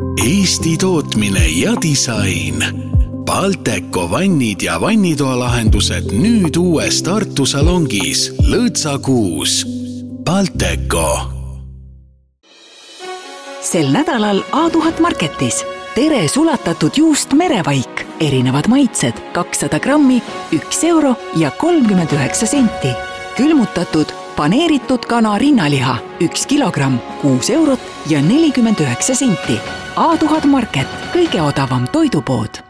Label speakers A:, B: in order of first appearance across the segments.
A: Eesti tootmine ja disain. Balteco vannid ja vannitoalahendused nüüd uues Tartu salongis Lõõtsa 6. Balteco.
B: Sel nädalal A1000 Marketis. Tere sulatatud juust merevaik. Erinevad maitsed 200 grammi, 1 euro ja 39 senti. Külmutatud paneeritud kana rinnaliha 1 kilogramm, 6 eurot ja 49 senti. A1000 Market, kõige odavam toidupood.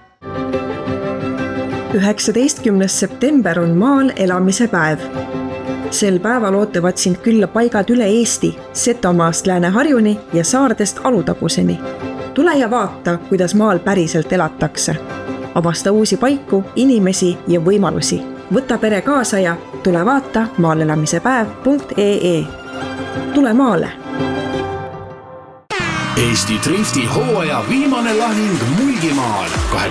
C: 19. september on maal elamise päev. Sel päeval ootavad sind külla paigad üle Eesti, Setomaast Lääne-Harjuni ja saardest Alutaguseni. Tule ja vaata, kuidas maal päriselt elatakse. Avasta uusi paiku, inimesi ja võimalusi. Võta pere kaasa ja tule vaata maalelamisepäev.ee. Tule maale!
A: Eesti Drifti hooaja viimane lahing Mulgimaal.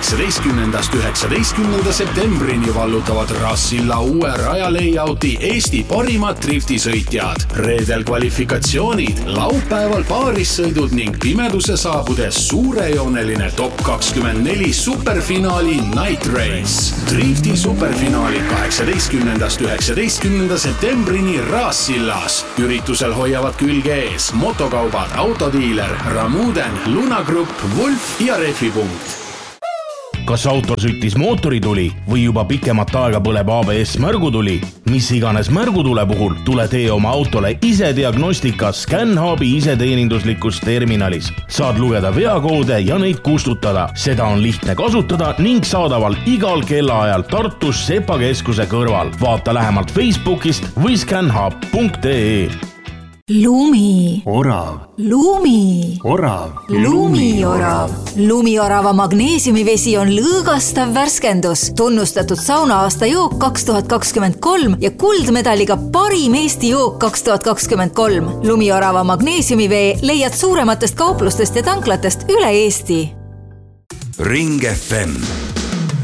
A: 18.–19. septembrini vallutavad Rassilla uue rajalayouti Eesti parimad driftisõitjad. Reedel kvalifikatsioonid, laupäeval paarissõidud ning pimeduse saabudes suurejooneline top 24 superfinaali Night Race. Drifti superfinaali 18.–19. septembrini Rassillas. Üritusel hoiavad külge ees motokaubad, autodiiler, Ramuden, Luna Grupp, Wolf ja Refipunkt.
D: Kas auto süttis mootorituli või juba pikemat aega põleb ABS märgutuli? Mis iganes märgutule puhul tule tee oma autole ise diagnostika ScanHubi iseteeninduslikus terminalis. Saad lugeda veakoode ja neid kustutada. Seda on lihtne kasutada ning saadaval igal kellaajal Tartus Sepa keskuse kõrval. Vaata lähemalt Facebookist või scanhub.ee.
E: Lumi.
F: Orav.
E: Lumi.
F: Orav.
E: Lumiorav. Lumiorava magneesiumivesi on lõõgastav värskendus, tunnustatud sauna-aasta jook 2023 ja kuldmedaliga parim Eesti jook 2023. Lumiorava magneesiumivee leiad suurematest kauplustest ja tanklatest üle Eesti.
G: Ring FM